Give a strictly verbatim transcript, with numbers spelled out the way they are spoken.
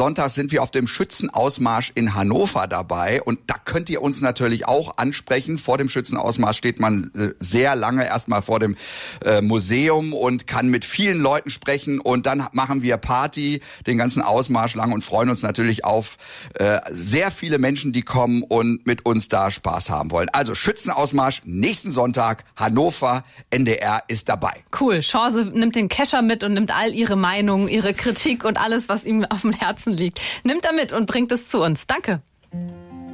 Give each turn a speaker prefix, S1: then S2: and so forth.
S1: Sonntag sind wir auf dem Schützenausmarsch in Hannover dabei und da könnt ihr uns natürlich auch ansprechen. Vor dem Schützenausmarsch steht man äh, sehr lange erstmal vor dem äh, Museum und kann mit vielen Leuten sprechen und dann machen wir Party den ganzen Ausmarsch lang und freuen uns natürlich auf äh, sehr viele Menschen, die kommen und mit uns da Spaß haben wollen. Also Schützenausmarsch nächsten Sonntag, Hannover, N D R ist dabei.
S2: Cool, Chance nimmt den Kescher mit und nimmt all ihre Meinungen, ihre Kritik und alles, was ihm auf dem Herzen liegt. Nimmt er mit und bringt es zu uns. Danke.